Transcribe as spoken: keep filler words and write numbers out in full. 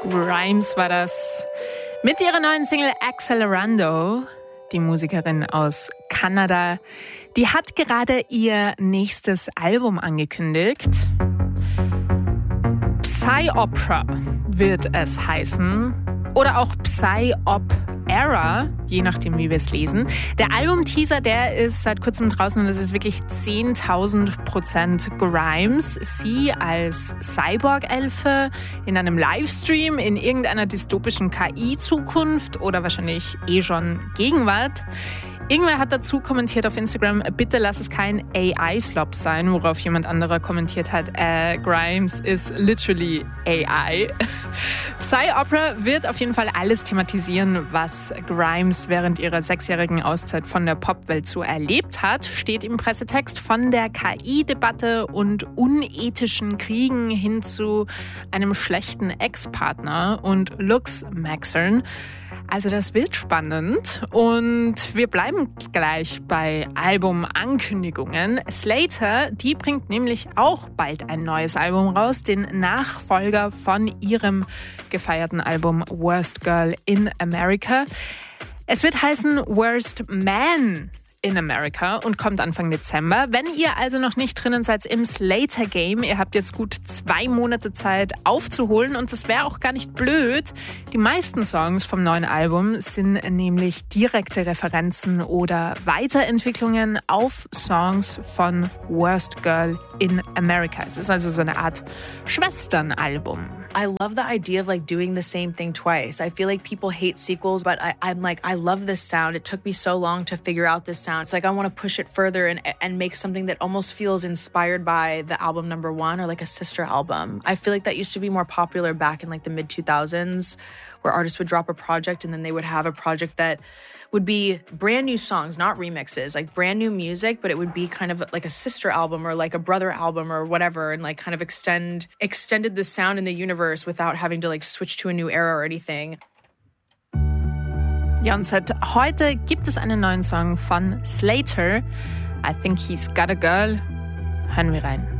Grimes war das. Mit ihrer neuen Single Accelerando, die Musikerin aus Kanada, die hat gerade ihr nächstes Album angekündigt. Psy-Opera wird es heißen. Oder auch Psy-Op-Era, je nachdem, wie wir es lesen. Der Albumteaser, der ist seit kurzem draußen und es ist wirklich zehntausend Prozent Grimes. Sie als Cyborg-Elfe in einem Livestream in irgendeiner dystopischen K I-Zukunft oder wahrscheinlich eh schon Gegenwart. Irgendwer hat dazu kommentiert auf Instagram, bitte lass es kein A I-Slop sein, worauf jemand anderer kommentiert hat, äh, Grimes is literally A I. Psy-Opera wird auf jeden Fall alles thematisieren, was Grimes während ihrer sechsjährigen Auszeit von der Popwelt so erlebt hat, steht im Pressetext, von der K I-Debatte und unethischen Kriegen hin zu einem schlechten Ex-Partner und Looks Maxern. Also das wird spannend und wir bleiben gleich bei Albumankündigungen. Slater, die bringt nämlich auch bald ein neues Album raus, den Nachfolger von ihrem gefeierten Album Worst Girl in America. Es wird heißen Worst Man in America und kommt Anfang Dezember. Wenn ihr also noch nicht drinnen seid im Slater-Game, ihr habt jetzt gut zwei Monate Zeit aufzuholen und das wäre auch gar nicht blöd. Die meisten Songs vom neuen Album sind nämlich direkte Referenzen oder Weiterentwicklungen auf Songs von Worst Girl in America. Es ist also so eine Art Schwesternalbum. I love the idea of like doing the same thing twice. I feel like people hate sequels, but I, I'm like, I love this sound. It took me so long to figure out this sound. It's like I want to push it further and and make something that almost feels inspired by the album number one or like a sister album. I feel like that used to be more popular back in like the mid two thousands, where artists would drop a project and then they would have a project that would be brand new songs, not remixes, like brand new music, but it would be kind of like a sister album or like a brother album or whatever, and like kind of extend extended the sound in the universe without having to like switch to a new era or anything. Ja, und seit heute gibt es einen neuen Song von Slater. I Think He's Got a Girl. Hören wir rein.